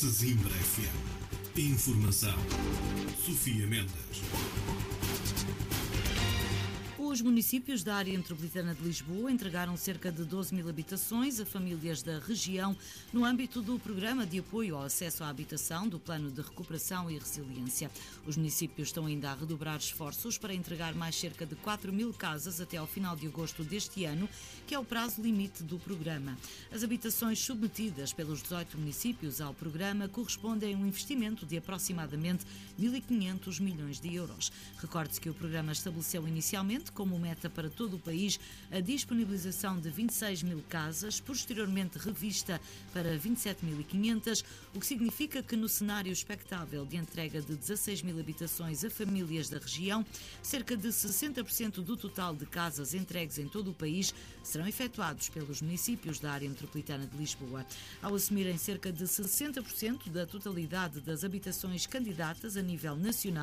Sesimbra FM. Informação. Sofia Mendes. Os municípios da área metropolitana de Lisboa entregaram cerca de 12 mil habitações a famílias da região no âmbito do Programa de Apoio ao Acesso à Habitação do Plano de Recuperação e Resiliência. Os municípios estão ainda a redobrar esforços para entregar mais cerca de 4 mil casas até ao final de agosto deste ano, que é o prazo limite do programa. As habitações submetidas pelos 18 municípios ao programa correspondem a um investimento de aproximadamente 1.500 milhões de euros. Recorde-se que o programa estabeleceu inicialmente como meta para todo o país a disponibilização de 26 mil casas, posteriormente revista para 27.500, o que significa que no cenário expectável de entrega de 16 mil habitações a famílias da região, cerca de 60% do total de casas entregues em todo o país serão efetuados pelos municípios da área metropolitana de Lisboa. Ao assumirem cerca de 60% da totalidade das habitações candidatas a nível nacional,